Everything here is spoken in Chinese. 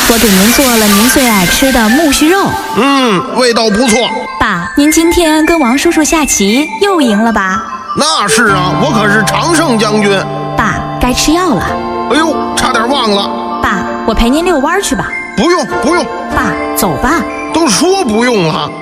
我给您做了您最爱吃的木须肉。 味道不错。 爸，您今天跟王叔叔下棋又赢了吧？ 那是啊，我可是常胜将军。 爸，该吃药了。 哎呦，差点忘了。 爸，我陪您遛弯去吧。 不用。 爸，走吧。 都说不用了。